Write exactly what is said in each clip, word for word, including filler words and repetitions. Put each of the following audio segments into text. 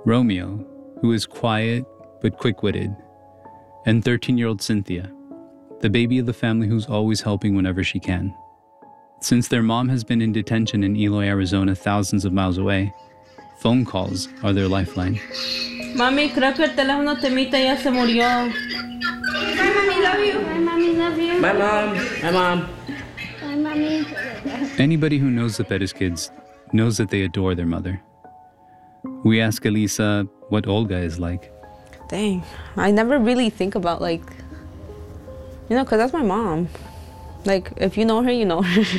Romeo, who is quiet but quick-witted, and thirteen-year-old Cynthia, the baby of the family who's always helping whenever she can. Since their mom has been in detention in Eloy, Arizona, thousands of miles away, phone calls are their lifeline. Mami, creo que el teléfono Temita ya se murió. Bye, Mommy, love you. Bye, Mommy, love you. Bye, Mom. Bye, Mom. Bye, Mommy. Anybody who knows the Perez kids knows that they adore their mother. We ask Elisa what Olga is like. Dang, I never really think about, like, you know, because that's my mom. Like, if you know her, you know her.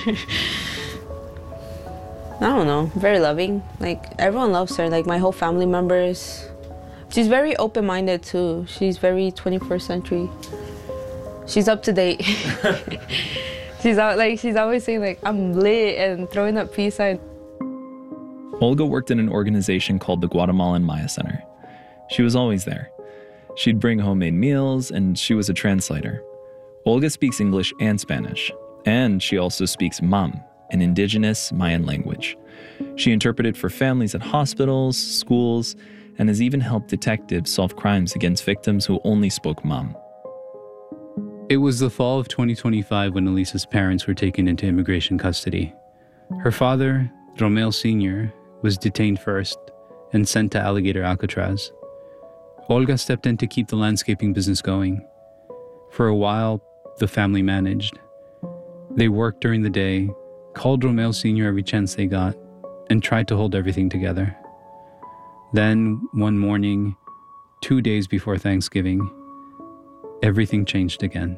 I don't know, very loving. Like, everyone loves her, like my whole family members. She's very open-minded too. She's very twenty-first century. She's up to date. She's out, like, she's always saying, like, I'm lit and throwing up peace signs. Olga worked in an organization called the Guatemalan Maya Center. She was always there. She'd bring homemade meals, and she was a translator. Olga speaks English and Spanish, and she also speaks Mam, an indigenous Mayan language. She interpreted for families at hospitals, schools, and has even helped detectives solve crimes against victims who only spoke Mam. It was the fall of twenty twenty-five when Elisa's parents were taken into immigration custody. Her father, Romeo Senior, was detained first and sent to Alligator Alcatraz. Olga stepped in to keep the landscaping business going. For a while, the family managed. They worked during the day, called Romeo Senior every chance they got, and tried to hold everything together. Then, one morning, two days before Thanksgiving, everything changed again.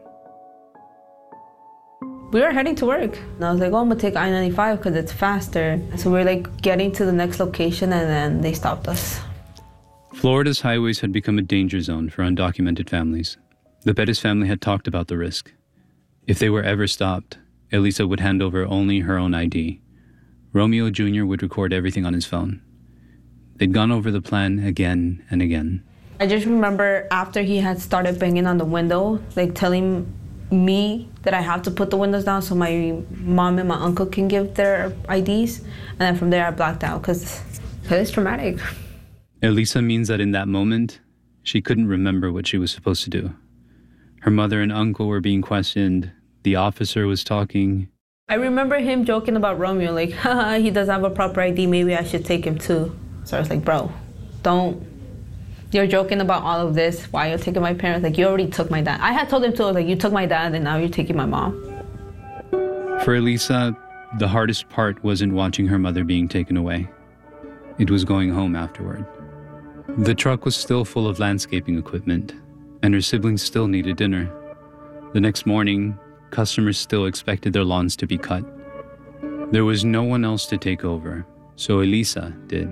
We were heading to work. And I was like, oh, I'm gonna take I ninety-five because it's faster. So we were like getting to the next location, and then they stopped us. Florida's highways had become a danger zone for undocumented families. The Perez family had talked about the risk. If they were ever stopped, Elisa would hand over only her own I D. Romeo Junior would record everything on his phone. They'd gone over the plan again and again. I just remember after he had started banging on the window, like telling me that I have to put the windows down so my mom and my uncle can give their I Ds. And then from there I blacked out because it's traumatic. Elisa means that in that moment, she couldn't remember what she was supposed to do. Her mother and uncle were being questioned. The officer was talking. I remember him joking about Romeo, like, haha, he doesn't have a proper I D, maybe I should take him too. So I was like, bro, don't. You're joking about all of this. Why you're taking my parents? Like, you already took my dad. I had told him too, like, you took my dad and now you're taking my mom. For Elisa, the hardest part wasn't watching her mother being taken away. It was going home afterward. The truck was still full of landscaping equipment, and her siblings still needed dinner. The next morning, customers still expected their lawns to be cut. There was no one else to take over, so Elisa did.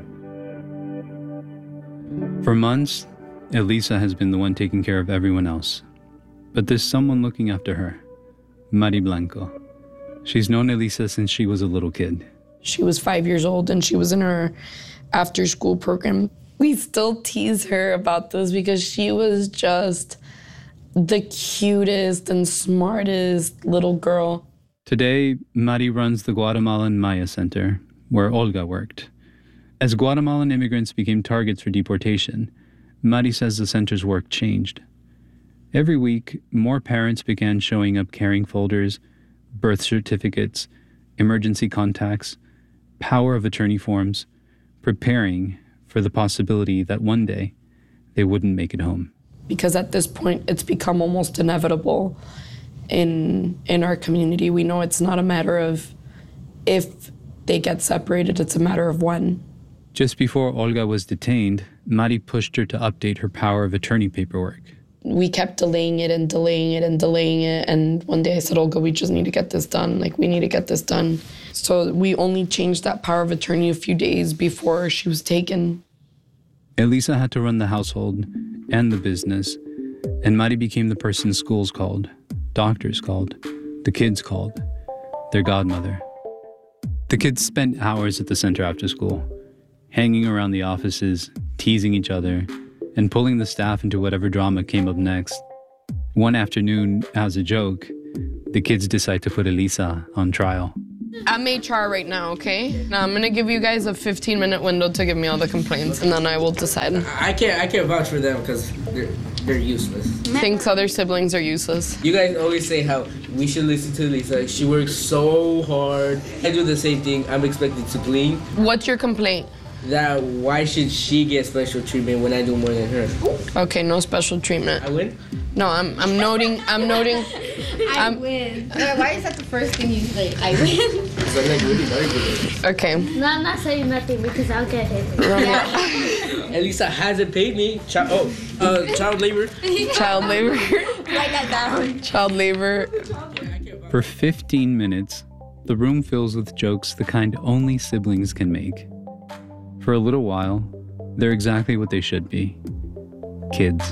For months, Elisa has been the one taking care of everyone else. But there's someone looking after her, Mari Blanco. She's known Elisa since she was a little kid. She was five years old and she was in her after-school program. We still tease her about this because she was just the cutest and smartest little girl. Today, Mari runs the Guatemalan Maya Center, where Olga worked. As Guatemalan immigrants became targets for deportation, Mari says the center's work changed. Every week, more parents began showing up carrying folders, birth certificates, emergency contacts, power of attorney forms, preparing for the possibility that one day they wouldn't make it home. Because at this point, it's become almost inevitable in in our community. We know it's not a matter of if they get separated, it's a matter of when. Just before Olga was detained, Mari pushed her to update her power of attorney paperwork. We kept delaying it and delaying it and delaying it. And one day I said, Olga, we just need to get this done. Like, we need to get this done. So we only changed that power of attorney a few days before she was taken. Elisa had to run the household and the business, and Mari became the person schools called, doctors called, the kids called, their godmother. The kids spent hours at the center after school, hanging around the offices, teasing each other, and pulling the staff into whatever drama came up next. One afternoon, as a joke, the kids decide to put Elisa on trial. I'm H R right now, okay? Now I'm gonna give you guys a fifteen minute window to give me all the complaints, and then I will decide. I can't I can't vouch for them because they're they're useless. Thinks other siblings are useless. You guys always say how we should listen to Lisa. She works so hard. I do the same thing. I'm expected to clean. What's your complaint? That why should she get special treatment when I do more than her? Okay, no special treatment. I win? No, I'm I'm noting I'm noting I I'm, win. Uh, why is that the first thing you say? I win. Because I'm like really arguing. Okay. No, I'm not saying nothing because I'll get it. At least I hasn't paid me. Child, oh, uh, child labor. Child labor. Write that down. Child labor. For fifteen minutes, the room fills with jokes the kind only siblings can make. For a little while, they're exactly what they should be. Kids.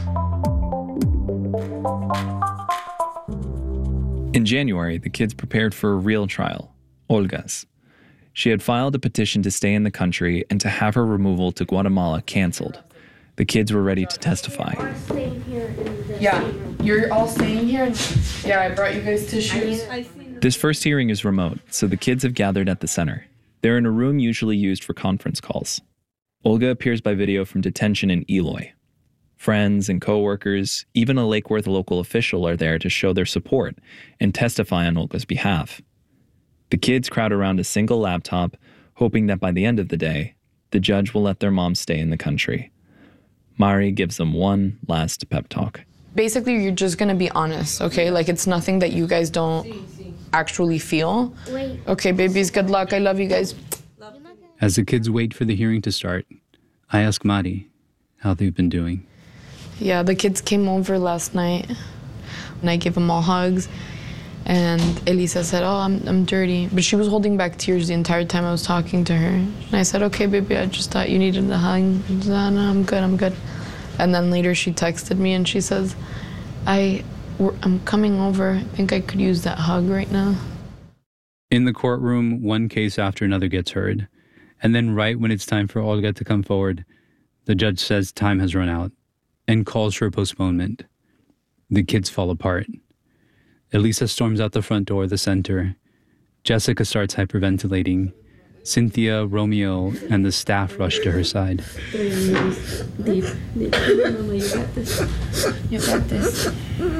In January, the kids prepared for a real trial, Olga's. She had filed a petition to stay in the country and to have her removal to Guatemala canceled. The kids were ready to testify. Yeah, you're all staying here. Yeah, I brought you guys tissues. This first hearing is remote, so the kids have gathered at the center. They're in a room usually used for conference calls. Olga appears by video from detention in Eloy. Friends and co-workers, even a Lake Worth local official are there to show their support and testify on Olga's behalf. The kids crowd around a single laptop, hoping that by the end of the day, the judge will let their mom stay in the country. Mari gives them one last pep talk. Basically, you're just gonna be honest, okay? Like, it's nothing that you guys don't actually feel. Wait. Okay, babies, good luck. I love you guys. As the kids wait for the hearing to start, I ask Mari how they've been doing. Yeah, the kids came over last night, and I gave them all hugs. And Elisa said, oh, I'm, I'm dirty. But she was holding back tears the entire time I was talking to her. And I said, okay, baby, I just thought you needed a hug. She said, no, no, I'm good, I'm good. And then later she texted me and she says, I, I'm coming over. I think I could use that hug right now. In the courtroom, one case after another gets heard. And then right when it's time for Olga to come forward, the judge says time has run out and calls for a postponement. The kids fall apart. Elisa storms out the front door of the center. Jessica starts hyperventilating. Cynthia, Romeo, and the staff rush to her side. Deep, deep. Mama, you got this. You got this.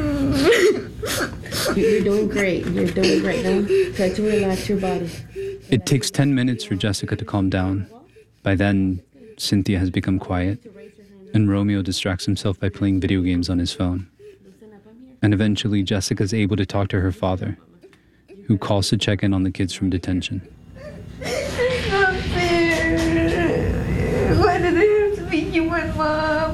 You're doing great. You're doing great. Now try to relax your body. It takes ten minutes for Jessica to calm down. By then, Cynthia has become quiet, and Romeo distracts himself by playing video games on his phone. And eventually, Jessica's able to talk to her father, who calls to check in on the kids from detention. It's not fair. Why did I have to be you and Mom?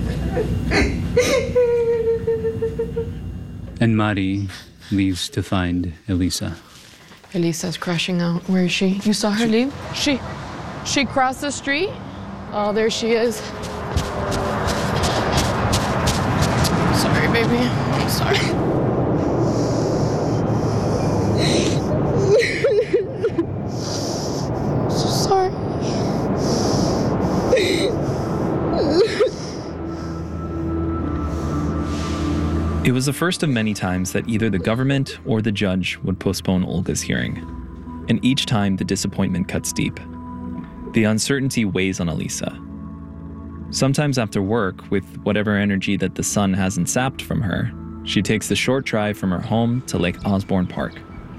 And Mari leaves to find Elisa. Elisa's crashing out. Where is she? You saw her leave? She, she crossed the street? Oh, there she is. Sorry, baby. I'm sorry. So sorry. It was the first of many times that either the government or the judge would postpone Olga's hearing. And each time the disappointment cuts deep. The uncertainty weighs on Elisa. Sometimes after work, with whatever energy that the sun hasn't sapped from her, she takes the short drive from her home to Lake Osborne Park.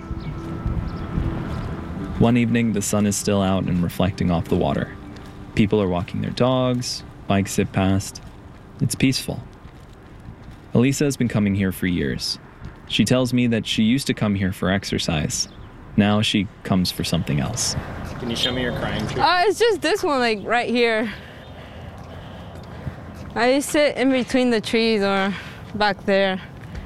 One evening, the sun is still out and reflecting off the water. People are walking their dogs, bikes zip past. It's peaceful. Elisa has been coming here for years. She tells me that she used to come here for exercise. Now she comes for something else. Can you show me your crying tree? Uh, it's just this one, like right here. I sit in between the trees or back there.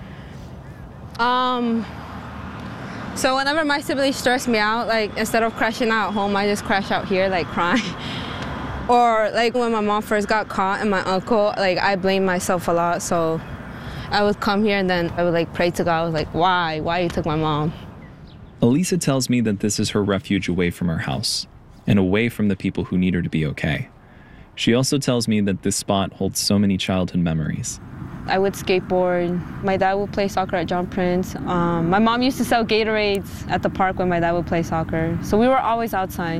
Um, so whenever my siblings stress me out, like instead of crashing out at home, I just crash out here, like crying. Or like when my mom first got caught and my uncle, like I blame myself a lot, so I would come here and then I would like pray to God. I was like, why? Why you took my mom? Elisa tells me that this is her refuge away from her house and away from the people who need her to be okay. She also tells me that this spot holds so many childhood memories. I would skateboard. My dad would play soccer at John Prince. Um, my mom used to sell Gatorades at the park when my dad would play soccer. So we were always outside.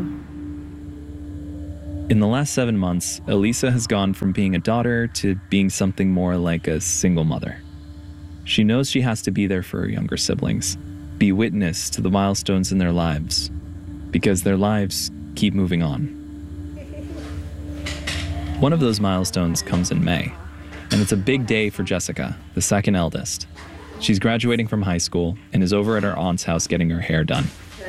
In the last seven months, Elisa has gone from being a daughter to being something more like a single mother. She knows she has to be there for her younger siblings, be witness to the milestones in their lives, because their lives keep moving on. One of those milestones comes in May, and it's a big day for Jessica, the second eldest. She's graduating from high school and is over at her aunt's house getting her hair done.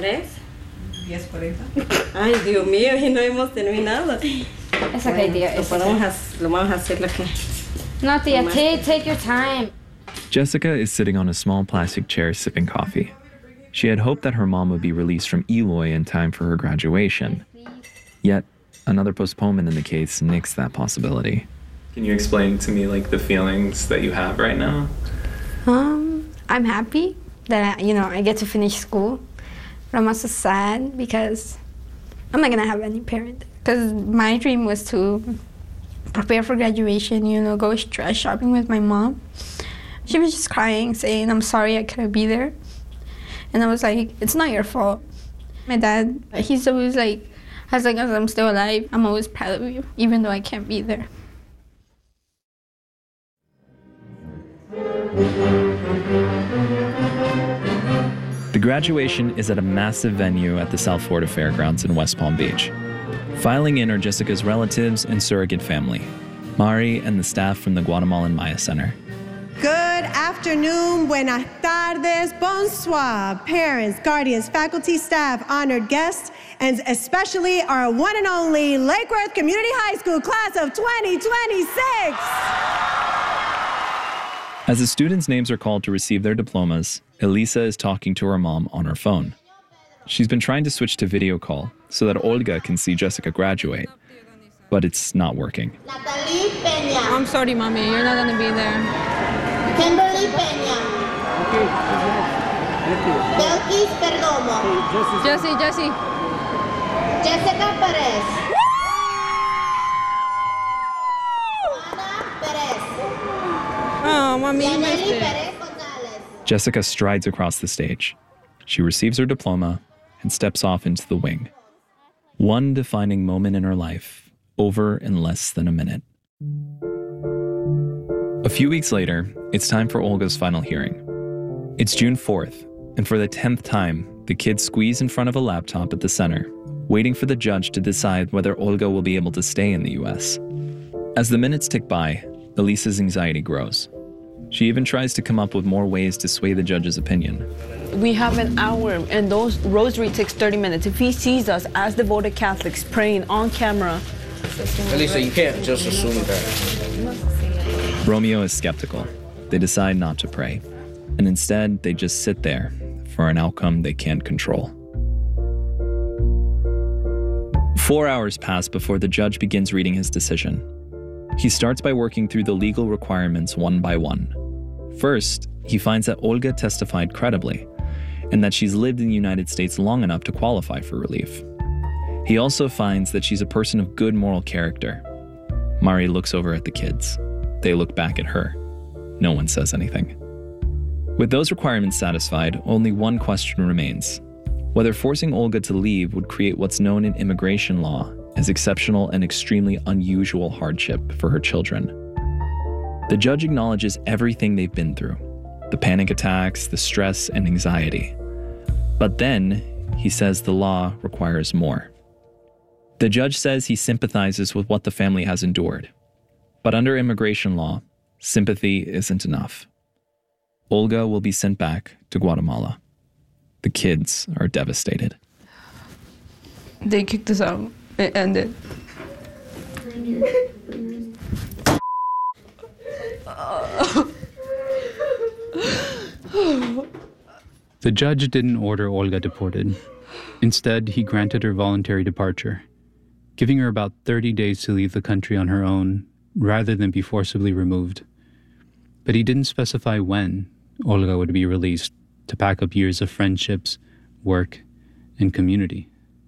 Ay, Dios mío, y no hemos terminado. It's okay, dear. Lo It's podemos okay. hacer, lo vamos a hacer lo que... No, tia, take, take your time. Jessica is sitting on a small plastic chair sipping coffee. She had hoped that her mom would be released from Eloy in time for her graduation. Yet, another postponement in the case nixed that possibility. Can you explain to me, like, the feelings that you have right now? Um, I'm happy that, you know, I get to finish school. But I'm also sad because I'm not gonna have any parent. Because my dream was to prepare for graduation, you know, go dress shopping with my mom. She was just crying, saying, I'm sorry I couldn't be there. And I was like, it's not your fault. My dad, he's always like, as long as I'm still alive, I'm always proud of you, even though I can't be there. The graduation is at a massive venue at the South Florida Fairgrounds in West Palm Beach. Filing in are Jessica's relatives and surrogate family, Mari and the staff from the Guatemalan Maya Center. Good afternoon, buenas tardes, bonsoir, parents, guardians, faculty, staff, honored guests, and especially our one and only Lake Worth Community High School class of twenty twenty-six. As the students' names are called to receive their diplomas, Elisa is talking to her mom on her phone. She's been trying to switch to video call so that Olga can see Jessica graduate, but it's not working. Natalie Peña. I'm sorry, Mommy, you're not gonna be there. Kimberly Peña. Belkis Perdomo. Jessie, Jessie. Jessica Perez. Ana Perez. Oh, Mommy, you missed Yaneli it. Perez Gonzalez. Jessica strides across the stage. She receives her diploma and steps off into the wing. One defining moment in her life, over in less than a minute. A few weeks later, it's time for Olga's final hearing. It's June fourth, and for the tenth time, the kids squeeze in front of a laptop at the center, waiting for the judge to decide whether Olga will be able to stay in the U S. As the minutes tick by, Elisa's anxiety grows. She even tries to come up with more ways to sway the judge's opinion. We have an hour, and those rosary takes thirty minutes. If he sees us as devoted Catholics praying on camera... Elisa, you can't just assume that. Romeo is skeptical. They decide not to pray, and instead they just sit there for an outcome they can't control. Four hours pass before the judge begins reading his decision. He starts by working through the legal requirements one by one. First, he finds that Olga testified credibly, and that she's lived in the United States long enough to qualify for relief. He also finds that she's a person of good moral character. Mari looks over at the kids. They look back at her. No one says anything. With those requirements satisfied, only one question remains: whether forcing Olga to leave would create what's known in immigration law as exceptional and extremely unusual hardship for her children. The judge acknowledges everything they've been through, the panic attacks, the stress and anxiety. But then he says the law requires more. The judge says he sympathizes with what the family has endured. But under immigration law, sympathy isn't enough. Olga will be sent back to Guatemala. The kids are devastated. They kicked us out. It ended. The judge didn't order Olga deported. Instead, he granted her voluntary departure, giving her about thirty days to leave the country on her own rather than be forcibly removed. But he didn't specify when Olga would be released to pack up years of friendships, work, and community.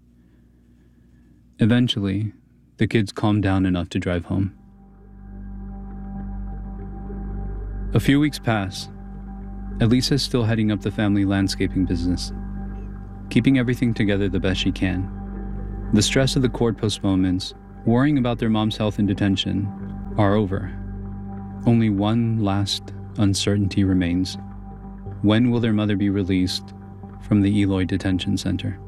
Eventually, the kids calmed down enough to drive home. A few weeks pass. Elisa's still heading up the family landscaping business, keeping everything together the best she can. The stress of the court postponements, worrying about their mom's health in detention, are over. Only one last uncertainty remains. When will their mother be released from the Eloy Detention Center?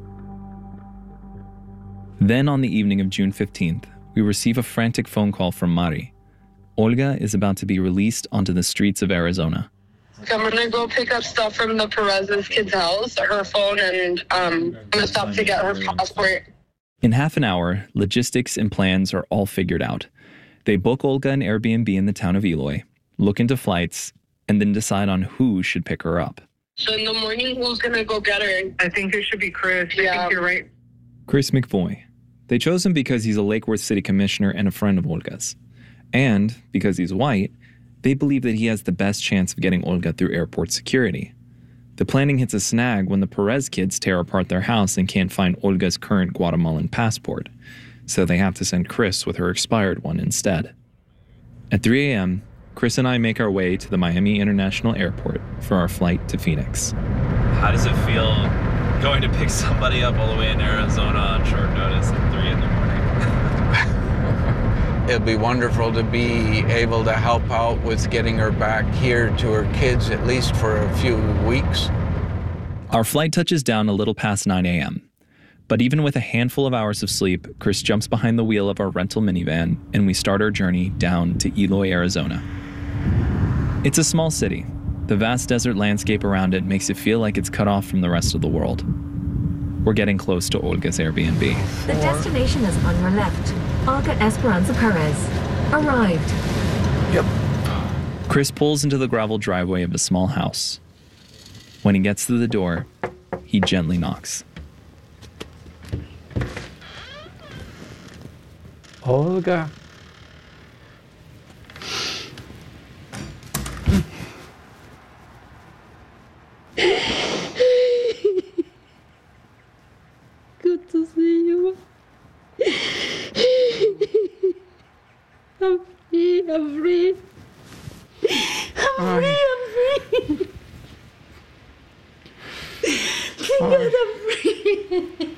Then on the evening of June fifteenth, we receive a frantic phone call from Mari. Olga is about to be released onto the streets of Arizona. I'm gonna go pick up stuff from the Perez's kid's house, her phone, and um, I'm gonna stop to get her passport. In half an hour, logistics and plans are all figured out. They book Olga an Airbnb in the town of Eloy, look into flights, and then decide on who should pick her up. So in the morning, who's gonna go get her? I think it should be Chris. Yeah. I think you're right. Chris McVoy. They chose him because he's a Lake Worth City Commissioner and a friend of Olga's. And because he's white, they believe that he has the best chance of getting Olga through airport security. The planning hits a snag when the Perez kids tear apart their house and can't find Olga's current Guatemalan passport, so they have to send Chris with her expired one instead. At three a.m., Chris and I make our way to the Miami International Airport for our flight to Phoenix. How does it feel going to pick somebody up all the way in Arizona on short notice at three in the morning? It'll be wonderful to be able to help out with getting her back here to her kids, at least for a few weeks. Our flight touches down a little past nine a.m. But even with a handful of hours of sleep, Chris jumps behind the wheel of our rental minivan and we start our journey down to Eloy, Arizona. It's a small city. The vast desert landscape around it makes it feel like it's cut off from the rest of the world. We're getting close to Olga's Airbnb. The destination is on your left. Olga Esperanza Perez. Arrived. Yep. Chris pulls into the gravel driveway of a small house. When he gets to the door, he gently knocks. Olga. Good to see you. I'm free, I'm free. I'm free, I'm free. Thank God I'm free.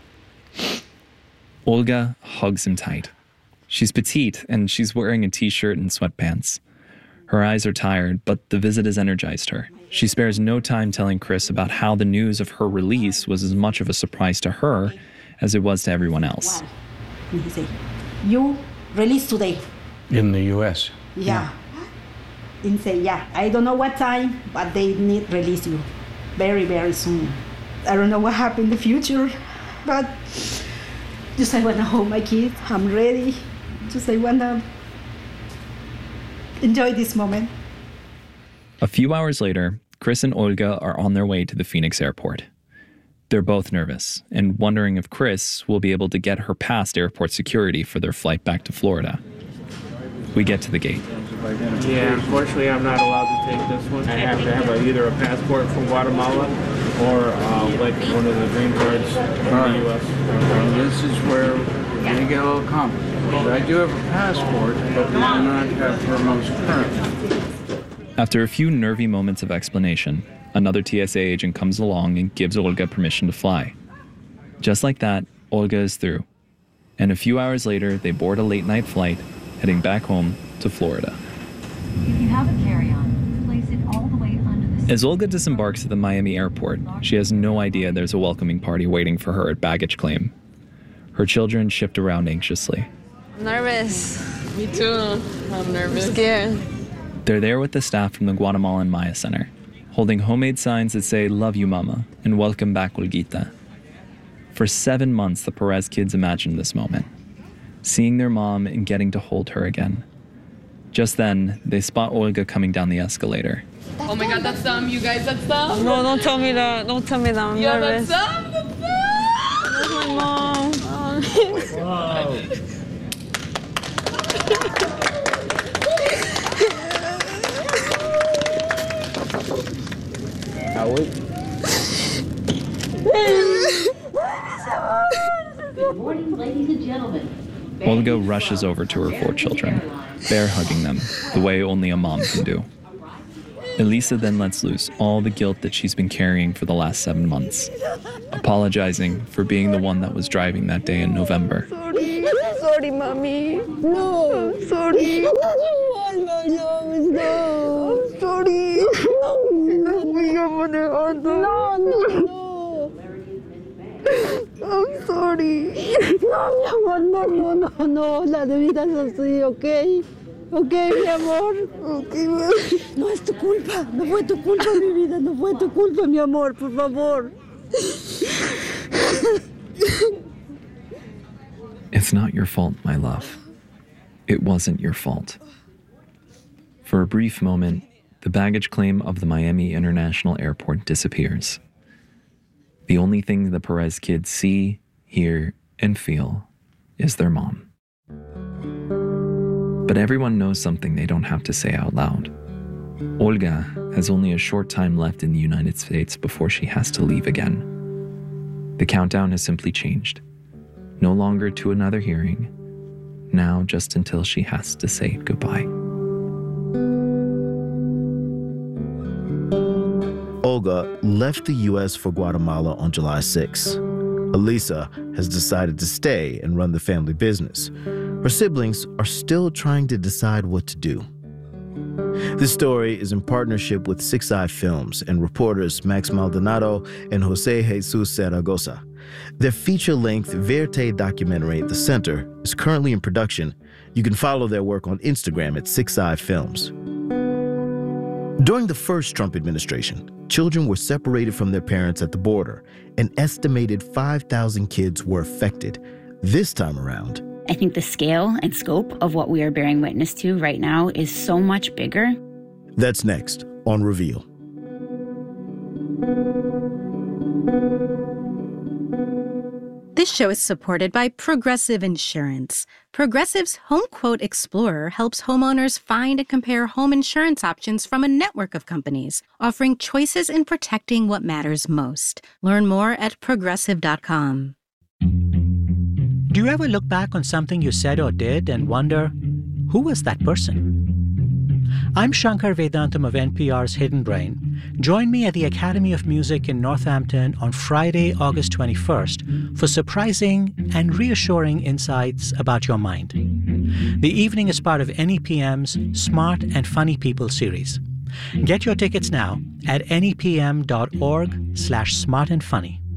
Olga hugs him tight. She's petite and she's wearing a t-shirt and sweatpants. Her eyes are tired, but the visit has energized her. She spares no time telling Chris about how the news of her release was as much of a surprise to her as it was to everyone else. He say, you released today. In the U S Yeah. yeah. And say, yeah, I don't know what time, but they need release you very, very soon. I don't know what happened in the future, but just I want to hold my kids. I'm ready. Just I want to enjoy this moment. A few hours later, Chris and Olga are on their way to the Phoenix airport. They're both nervous and wondering if Chris will be able to get her past airport security for their flight back to Florida. We get to the gate. Yeah, unfortunately, I'm not allowed to take this one. I have to have a, either a passport from Guatemala or uh, like one of the green cards from All right. the U S. Well, this is where we get a little complicated. I do have a passport, but we do not have her most current. After a few nervy moments of explanation, another T S A agent comes along and gives Olga permission to fly. Just like that, Olga is through. And a few hours later, they board a late-night flight, heading back home to Florida. If you have a carry-on, place it all the way under the... As Olga disembarks at the Miami airport, she has no idea there's a welcoming party waiting for her at baggage claim. Her children shift around anxiously. I'm nervous. Me too. I'm nervous. I'm scared. They're there with the staff from the Guatemalan Maya Center, holding homemade signs that say, "Love you, Mama," and "Welcome back, Olguita." For seven months, the Perez kids imagined this moment, seeing their mom and getting to hold her again. Just then, they spot Olga coming down the escalator. Oh my God, that's them. You guys, that's them. No, don't tell me that. Don't tell me that. I'm yeah, nervous. that's them. That's them. That's my mom. Wow. Good morning, ladies and gentlemen. Olga rushes over to her four children, bear hugging them the way only a mom can do. Elisa then lets loose all the guilt that she's been carrying for the last seven months, apologizing for being the one that was driving that day in November. Sorry, sorry, mommy. No, I'm sorry. Oh, my love, no. I'm sorry. No, no, no. I'm sorry. No, mi amor, no, no, no, no. La vida es así, ¿ok? Ok, mi amor. Ok, mi amor. No es tu culpa. No fue tu culpa, mi vida. No fue tu culpa, mi amor. Por favor. It's not your fault, my love. It wasn't your fault. For a brief moment, the baggage claim of the Miami International Airport disappears. The only thing the Perez kids see, hear, and feel is their mom. But everyone knows something they don't have to say out loud. Olga has only a short time left in the United States before she has to leave again. The countdown has simply changed. No longer to another hearing, now just until she has to say goodbye. Olga left the U S for Guatemala on July sixth. Elisa has decided to stay and run the family business. Her siblings are still trying to decide what to do. This story is in partnership with Six Eye Films and reporters Max Maldonado and Jose Jesus Zaragoza. Their feature-length Verte documentary, The Center, is currently in production. You can follow their work on Instagram at Six Eye Films. During the first Trump administration, children were separated from their parents at the border. An estimated five thousand kids were affected. This time around, I think the scale and scope of what we are bearing witness to right now is so much bigger. That's next on Reveal. This show is supported by Progressive Insurance. Progressive's Home Quote Explorer helps homeowners find and compare home insurance options from a network of companies, offering choices in protecting what matters most. Learn more at progressive dot com. Do you ever look back on something you said or did and wonder, who was that person? I'm Shankar Vedantam of N P R's Hidden Brain. Join me at the Academy of Music in Northampton on Friday, August twenty-first for surprising and reassuring insights about your mind. The evening is part of N E P M's Smart and Funny People series. Get your tickets now at nepm.org slash smart and funny.